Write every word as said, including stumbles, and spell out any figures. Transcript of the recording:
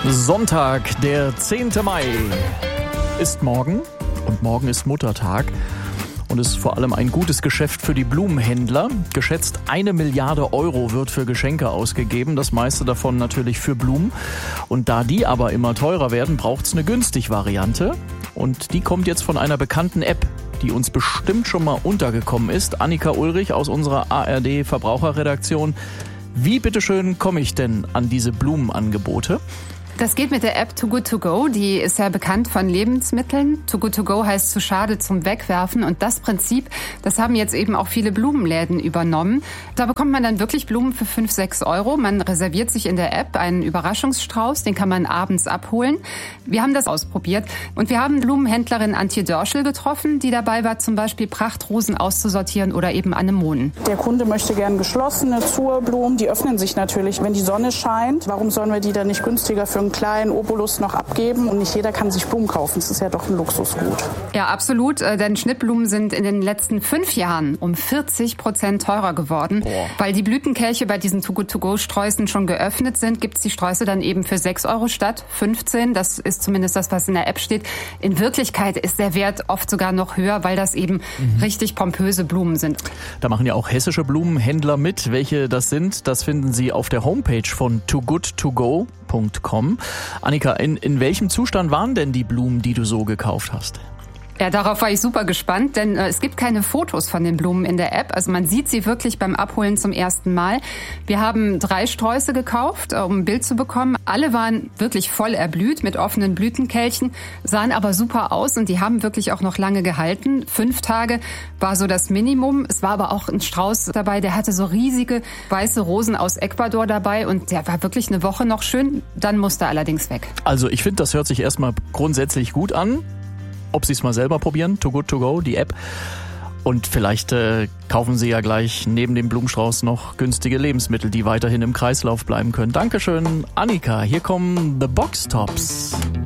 Sonntag, der zehnte Mai ist morgen und morgen ist Muttertag und ist vor allem ein gutes Geschäft für die Blumenhändler. Geschätzt eine Milliarde Euro wird für Geschenke ausgegeben, das meiste davon natürlich für Blumen. Und da die aber immer teurer werden, braucht es eine günstig Variante und die kommt jetzt von einer bekannten App, die uns bestimmt schon mal untergekommen ist. Annika Ulrich aus unserer A R D Verbraucherredaktion. Wie bitteschön komme ich denn an diese Blumenangebote? Das geht mit der App Too Good To Go. Die ist ja bekannt von Lebensmitteln. Too Good To Go heißt zu schade zum Wegwerfen. Und das Prinzip, das haben jetzt eben auch viele Blumenläden übernommen. Da bekommt man dann wirklich Blumen für fünf, sechs Euro. Man reserviert sich in der App einen Überraschungsstrauß. Den kann man abends abholen. Wir haben das ausprobiert. Und wir haben Blumenhändlerin Antje Dörschel getroffen, die dabei war, zum Beispiel Prachtrosen auszusortieren oder eben Anemonen. Der Kunde möchte gern geschlossene Zurblumen. Die öffnen sich natürlich, wenn die Sonne scheint. Warum sollen wir die dann nicht günstiger für einen kleinen Obolus noch abgeben? Und nicht jeder kann sich Blumen kaufen. Das ist ja doch ein Luxusgut. Ja, absolut. Denn Schnittblumen sind in den letzten fünf Jahren um vierzig Prozent teurer geworden. Boah. Weil die Blütenkelche bei diesen Too Good To Go Sträußen schon geöffnet sind, gibt es die Sträuße dann eben für sechs Euro statt fünfzehn. Das ist zumindest das, was in der App steht. In Wirklichkeit ist der Wert oft sogar noch höher, weil das eben mhm. richtig pompöse Blumen sind. Da machen ja auch hessische Blumenhändler mit. Welche das sind, das finden Sie auf der Homepage von too good to go punkt com. Annika, in, in welchem Zustand waren denn die Blumen, die du so gekauft hast? Ja, darauf war ich super gespannt, denn äh, es gibt keine Fotos von den Blumen in der App. Also man sieht sie wirklich beim Abholen zum ersten Mal. Wir haben drei Sträuße gekauft, äh, um ein Bild zu bekommen. Alle waren wirklich voll erblüht mit offenen Blütenkelchen, sahen aber super aus und die haben wirklich auch noch lange gehalten. Fünf Tage war so das Minimum. Es war aber auch ein Strauß dabei, der hatte so riesige weiße Rosen aus Ecuador dabei und der war wirklich eine Woche noch schön. Dann musste er allerdings weg. Also ich finde, das hört sich erstmal grundsätzlich gut an. Ob Sie es mal selber probieren, Too Good To Go, die App. Und vielleicht äh, kaufen Sie ja gleich neben dem Blumenstrauß noch günstige Lebensmittel, die weiterhin im Kreislauf bleiben können. Dankeschön, Annika. Hier kommen The Box Tops.